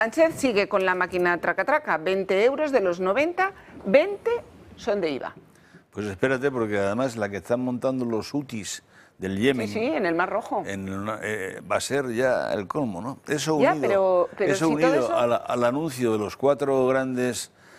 Sánchez sigue con la máquina traca-traca, 20 euros de los 90, 20 son de IVA. Pues espérate, porque además la que están montando los hutis del Yemen... Sí, en el Mar Rojo. Va a ser ya el colmo, ¿no? Ya, pero eso si unido todo eso... al anuncio de los 4 grandes